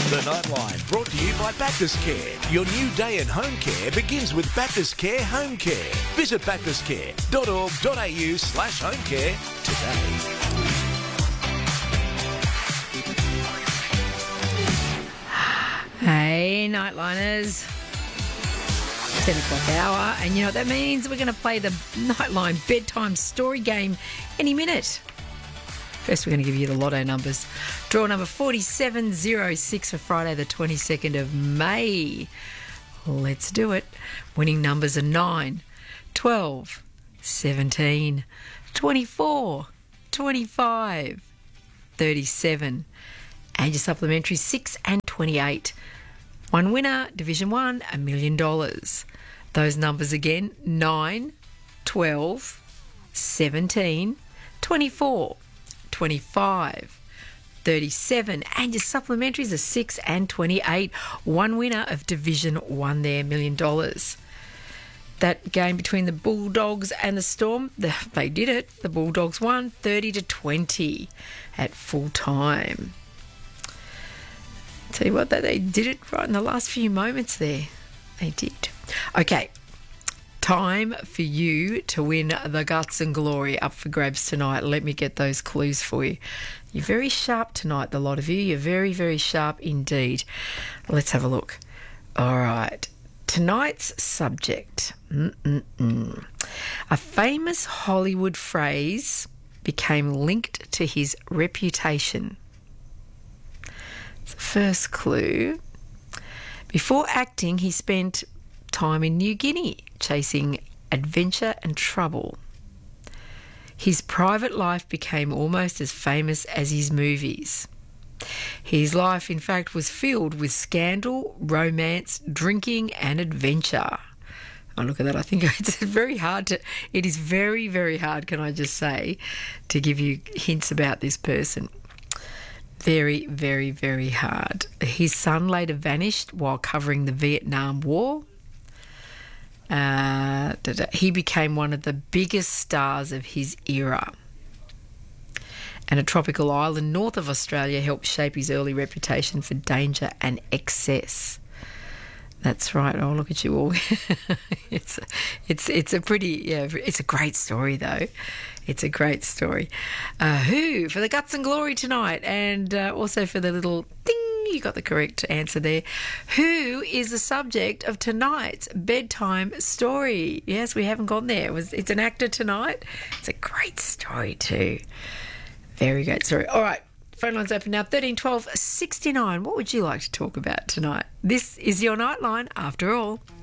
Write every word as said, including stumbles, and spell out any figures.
The Nightline, brought to you by Baptist Care. Your new day in home care begins with Baptist Care Home Care. Visit baptist care dot org dot a u slash home care today. Hey, Nightliners. ten o'clock hour, and you know what that means? We're going to play the Nightline bedtime story game any minute. First, we're going to give you the lotto numbers. Draw number forty-seven oh six for Friday, the twenty-second of May. Let's do it. Winning numbers are nine, twelve, seventeen, twenty-four, twenty-five, thirty-seven, and your supplementary six and twenty-eight. One winner, Division one, a million dollars. Those numbers again, nine, twelve, seventeen, twenty-four, twenty-five, thirty-seven, and your supplementaries are six and twenty-eight. One winner of Division one there, million dollars. That game between the Bulldogs and the Storm, they did it. The Bulldogs won thirty to twenty at full time. Tell you what, they did it right in the last few moments there. They did. Okay, time for you to win the Guts and Glory up for grabs tonight. Let me get those clues for you. You're very sharp tonight, the lot of you. You're very, very sharp indeed. Let's have a look. All right. Tonight's subject. Mm-mm-mm. A famous Hollywood phrase became linked to his reputation. The first clue. Before acting, he spent time in New Guinea chasing adventure and trouble. His private life became almost as famous as his movies. His life, in fact, was filled with scandal, romance, drinking and adventure. Oh, look at that. I think it's very hard to, it is very, very hard, can I just say, to give you hints about this person. Very, very, very hard. His son later vanished while covering the Vietnam War. Uh, he became one of the biggest stars of his era. And a tropical island north of Australia helped shape his early reputation for danger and excess. That's right. Oh, look at you all. it's, it's, it's a pretty, yeah, it's a great story though. It's a great story. Uh, who for the Guts and Glory tonight, and uh, also for the little ding, you got the correct answer there. Who is the subject of tonight's bedtime story? Yes, we haven't gone there. It was, it's an actor tonight. It's a great story too. Very great story. All right. Phone lines open now, thirteen twelve sixty-nine. What would you like to talk about tonight? This is your Nightline, after all.